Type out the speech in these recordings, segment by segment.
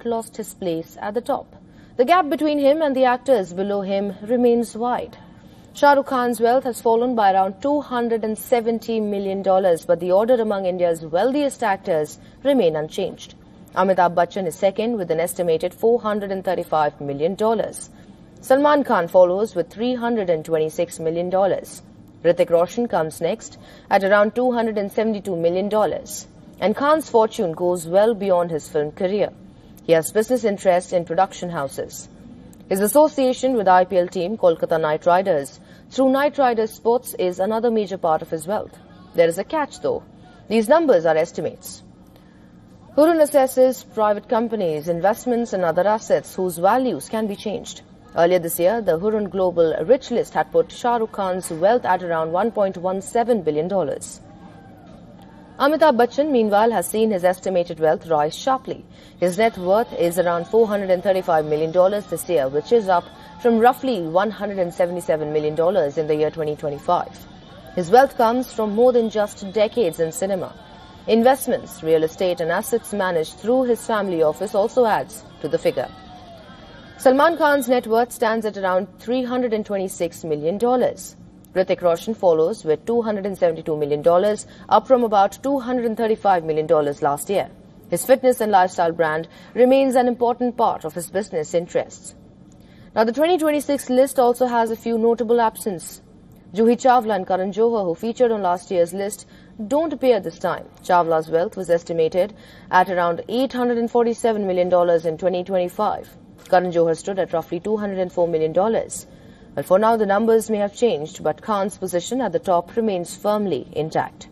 not lost his place at the top. The gap between him and the actors below him remains wide. Shah Rukh Khan's wealth has fallen by around $270 million, but the order among India's wealthiest actors remain unchanged. Amitabh Bachchan is second with an estimated $435 million. Salman Khan follows with $326 million. Hrithik Roshan comes next at around $272 million. And Khan's fortune goes well beyond his film career. He has business interests in production houses. His association with IPL team Kolkata Knight Riders through Knight Riders Sports is another major part of his wealth. There is a catch though. These numbers are estimates. Hurun assesses private companies, investments and other assets whose values can be changed. Earlier this year, the Hurun Global Rich List had put Shah Rukh Khan's wealth at around $1.17 billion. Amitabh Bachchan, meanwhile, has seen his estimated wealth rise sharply. His net worth is around $435 million this year, which is up from roughly $177 million in the year 2025. His wealth comes from more than just decades in cinema. Investments, real estate and assets managed through his family office also adds to the figure. Salman Khan's net worth stands at around $326 million. Hrithik Roshan follows with $272 million, up from about $235 million last year. His fitness and lifestyle brand remains an important part of his business interests. Now, the 2026 list also has a few notable absences. Juhi Chawla and Karan Johar, who featured on last year's list, don't appear this time. Chawla's wealth was estimated at around $847 million in 2025. Karan Johar stood at roughly $204 million. Well, for now, the numbers may have changed, but Khan's position at the top remains firmly intact.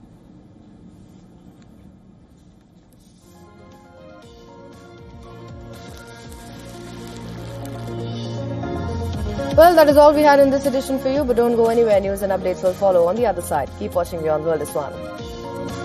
Well, that is all we had in this edition for you, but don't go anywhere. News and updates will follow on the other side. Keep watching Beyond World is One.